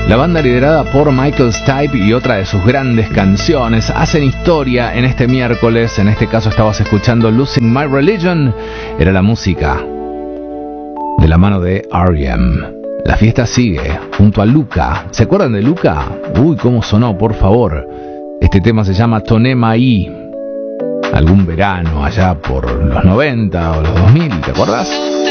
La banda liderada por Michael Stipe y otra de sus grandes canciones hacen historia en este miércoles. En este caso estabas escuchando Losing My Religion. Era la música de la mano de R.E.M. La fiesta sigue junto a Luca. ¿Se acuerdan de Luca? Uy, cómo sonó, por favor. Este tema se llama Toné Maí. Algún verano allá por los 90 o los 2000, ¿te acuerdas?